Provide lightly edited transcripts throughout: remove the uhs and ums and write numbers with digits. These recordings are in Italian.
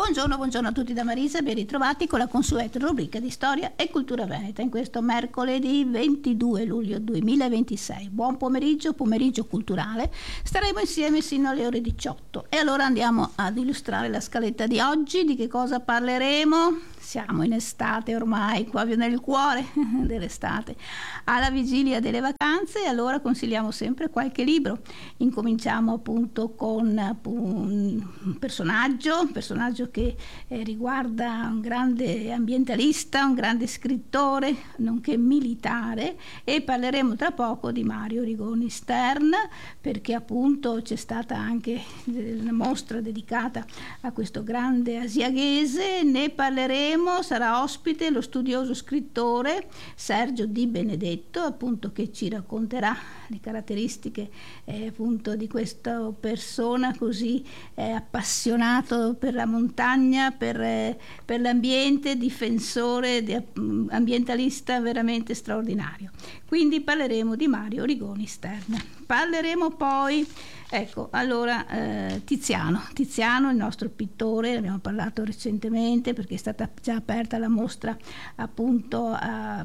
Buongiorno a tutti da Marisa, ben ritrovati con la consueta rubrica di Storia e Cultura Veneta in questo mercoledì 22 luglio 2026. Buon pomeriggio culturale, staremo insieme sino alle ore 18 e allora andiamo ad illustrare la scaletta di oggi. Di che cosa parleremo? Siamo in estate ormai, qua nel cuore dell'estate, alla vigilia delle vacanze, e allora consigliamo sempre qualche libro. Incominciamo appunto con un personaggio che riguarda un grande ambientalista, un grande scrittore, nonché militare, e parleremo tra poco di Mario Rigoni Stern, perché appunto c'è stata anche una mostra dedicata a questo grande asiaghese. Ne parleremo. Sarà ospite lo studioso scrittore Sergio Di Benedetto, appunto, che ci racconterà le caratteristiche appunto di questa persona così appassionato per la montagna, per l'ambiente, difensore, ambientalista veramente straordinario. Quindi parleremo di Mario Rigoni Stern. Parleremo poi Tiziano, il nostro pittore. Abbiamo parlato recentemente perché è stata già aperta la mostra appunto a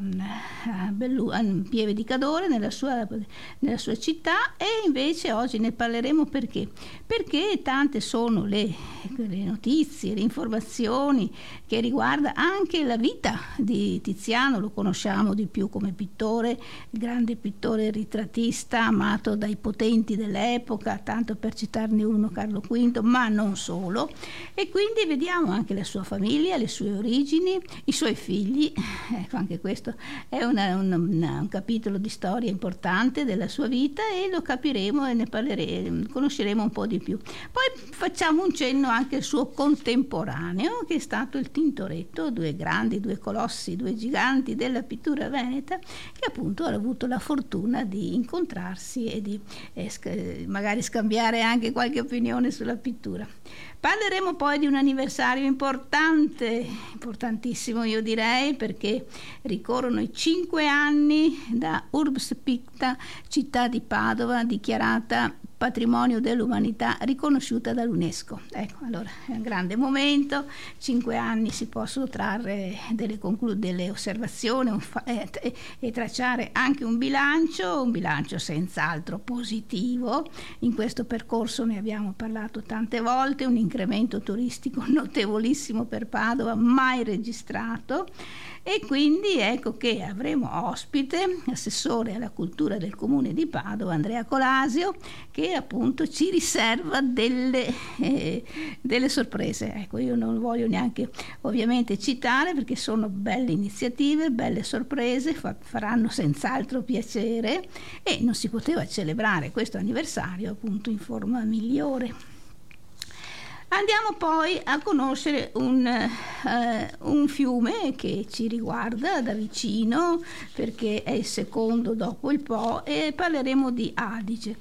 Pieve di Cadore, nella sua città, e invece oggi ne parleremo perché tante sono le notizie, le informazioni che riguarda anche la vita di Tiziano. Lo conosciamo di più come pittore, il grande pittore ritrattista amato dai potenti dell'epoca, tanto per citarne uno, Carlo V, ma non solo. E quindi vediamo anche la sua famiglia, le sue origini, i suoi figli. Ecco, anche questo è un capitolo di storia importante della sua vita, e lo capiremo e ne parleremo, conosceremo un po' di più. Poi facciamo un cenno anche al suo contemporaneo, che è stato il Tintoretto, due colossi, due giganti della pittura veneta, che appunto hanno avuto la fortuna di incontrarsi e di magari scambiare anche qualche opinione sulla pittura. Parleremo poi di un anniversario importantissimo io direi, perché ricorrono i 5 anni da Urbs Picta, città di Padova, dichiarata patrimonio dell'umanità, riconosciuta dall'UNESCO. Ecco, allora è un grande momento. 5 anni si possono trarre delle osservazioni e tracciare anche un bilancio senz'altro positivo. In questo percorso ne abbiamo parlato tante volte, un incremento turistico notevolissimo per Padova, mai registrato. E quindi ecco che avremo ospite l'assessore alla cultura del comune di Padova, Andrea Colasio, che appunto ci riserva delle sorprese. Ecco, io non voglio neanche ovviamente citare, perché sono belle iniziative, belle sorprese, faranno senz'altro piacere, e non si poteva celebrare questo anniversario appunto in forma migliore. Andiamo poi a conoscere un fiume che ci riguarda da vicino, perché è il secondo dopo il Po, e parleremo di Adige.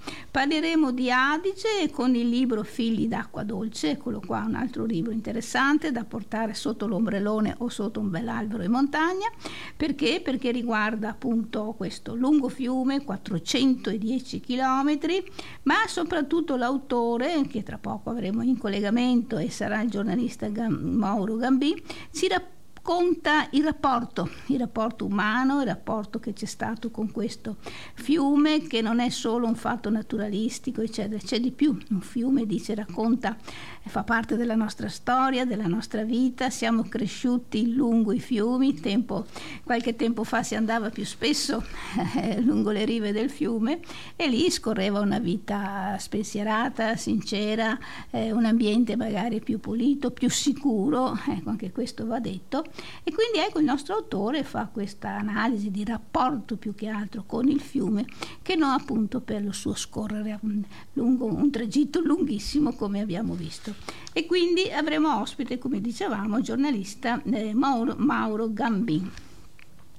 Con il libro Figli d'acqua dolce. Eccolo qua, un altro libro interessante da portare sotto l'ombrellone o sotto un bell'albero in montagna. Perché? Perché riguarda appunto questo lungo fiume, 410 chilometri, ma soprattutto l'autore, che tra poco avremo in collegamento e sarà il giornalista Mauro Gambì, ci racconta il rapporto umano, il rapporto che c'è stato con questo fiume, che non è solo un fatto naturalistico, eccetera, c'è di più. Un fiume, racconta, fa parte della nostra storia, della nostra vita. Siamo cresciuti lungo i fiumi. Qualche tempo fa si andava più spesso lungo le rive del fiume, e lì scorreva una vita spensierata, sincera, un ambiente magari più pulito, più sicuro. Ecco, anche questo va detto. E quindi ecco, il nostro autore fa questa analisi di rapporto più che altro con il fiume, che non appunto per lo suo scorrere lungo un tragitto lunghissimo, come abbiamo visto. E quindi avremo ospite, come dicevamo, il giornalista Mauro Gambì.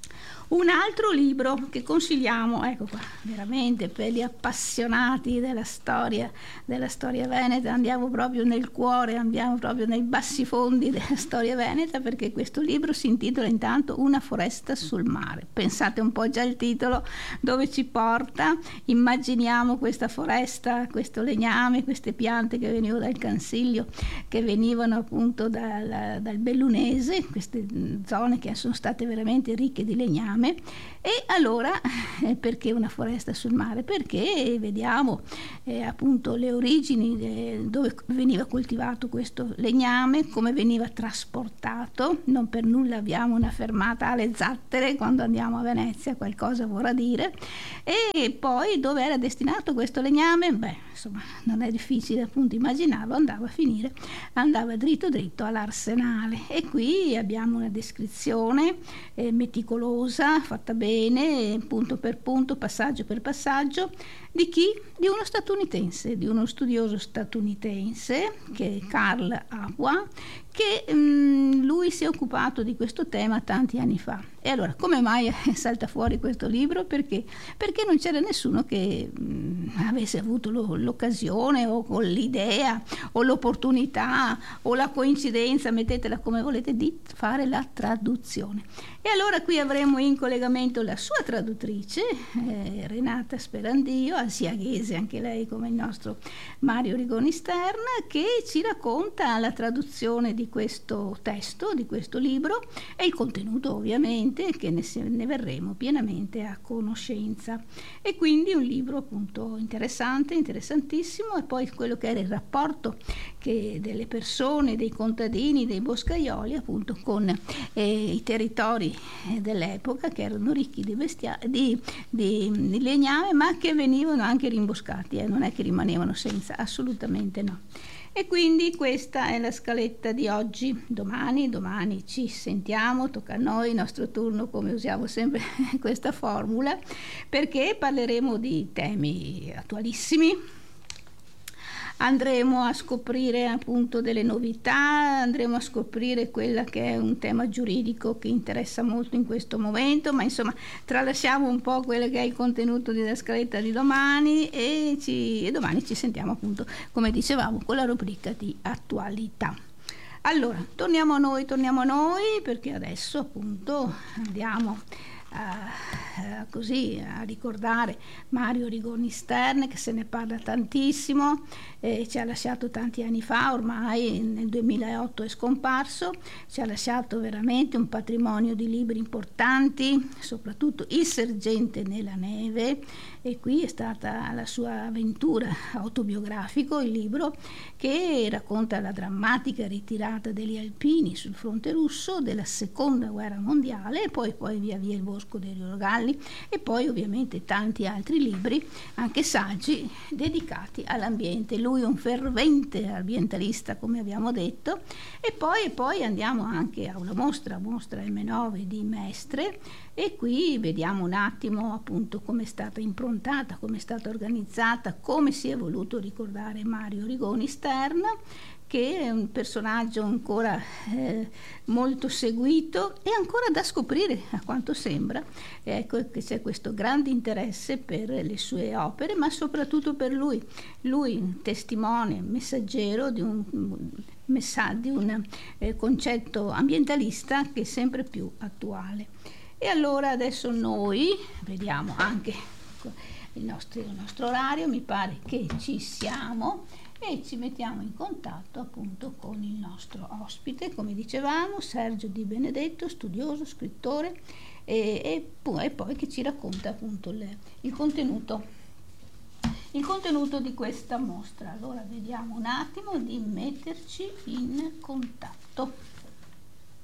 Un altro libro che consigliamo, ecco qua, veramente per gli appassionati della storia veneta, andiamo proprio nel cuore, andiamo proprio nei bassifondi della storia veneta, perché questo libro si intitola intanto Una foresta sul mare. Pensate un po' già il titolo dove ci porta, immaginiamo questa foresta, questo legname, queste piante che venivano dal Cansiglio, che venivano appunto dal Bellunese, queste zone che sono state veramente ricche di legname. E allora perché una foresta sul mare? Perché vediamo appunto le origini dove veniva coltivato questo legname, come veniva trasportato. Non per nulla abbiamo una fermata alle Zattere quando andiamo a Venezia, qualcosa vorrà dire. E poi dove era destinato questo legname? Beh, insomma, non è difficile appunto immaginarlo, andava dritto all'Arsenale. E qui abbiamo una descrizione meticolosa, fatta bene, punto per punto, passaggio per passaggio, di chi? Di uno statunitense, di uno studioso statunitense, che è Carl Aqua, che lui si è occupato di questo tema tanti anni fa. E allora, come mai salta fuori questo libro? Perché non c'era nessuno che avesse avuto l'occasione o l'idea o l'opportunità o la coincidenza, mettetela come volete, di fare la traduzione. E allora qui avremo in collegamento la sua traduttrice, Renata Sperandio, alsiaghese anche lei come il nostro Mario Rigoni Stern, che ci racconta la traduzione di questo testo, di questo libro, e il contenuto ovviamente, che ne verremo pienamente a conoscenza. E quindi un libro appunto interessante, interessantissimo, e poi quello che era il rapporto delle persone, dei contadini, dei boscaioli appunto con i territori dell'epoca, che erano ricchi di legname, ma che venivano anche rimboscati, non è che rimanevano senza, assolutamente no. E quindi questa è la scaletta di oggi. Domani ci sentiamo, tocca a noi, il nostro turno, come usiamo sempre questa formula, perché parleremo di temi attualissimi. Andremo a scoprire appunto delle novità, andremo a scoprire quella che è un tema giuridico che interessa molto in questo momento, ma insomma tralasciamo un po' quello che è il contenuto della scaletta di domani e domani ci sentiamo appunto, come dicevamo, con la rubrica di attualità. Allora, torniamo a noi, perché adesso appunto andiamo così a ricordare Mario Rigoni Stern, che se ne parla tantissimo, ci ha lasciato tanti anni fa, ormai nel 2008 è scomparso, ci ha lasciato veramente un patrimonio di libri importanti, soprattutto Il sergente nella neve, e qui è stata la sua avventura autobiografico, il libro che racconta la drammatica ritirata degli alpini sul fronte russo della seconda guerra mondiale, e poi via via Il bosco dei Rogalli, e poi ovviamente tanti altri libri, anche saggi, dedicati all'ambiente. Lui un fervente ambientalista, come abbiamo detto. E poi andiamo anche a una mostra M9 di Mestre, e qui vediamo un attimo appunto come è stata improntata, come è stata organizzata, come si è voluto ricordare Mario Rigoni Stern, che è un personaggio ancora molto seguito e ancora da scoprire, a quanto sembra. Ecco che c'è questo grande interesse per le sue opere, ma soprattutto per lui testimone, messaggero di un concetto ambientalista che è sempre più attuale. E allora adesso noi vediamo anche il nostro orario, mi pare che ci siamo, e ci mettiamo in contatto appunto con il nostro ospite, come dicevamo, Sergio Di Benedetto, studioso, scrittore, e poi che ci racconta appunto il contenuto di questa mostra. Allora vediamo un attimo di metterci in contatto.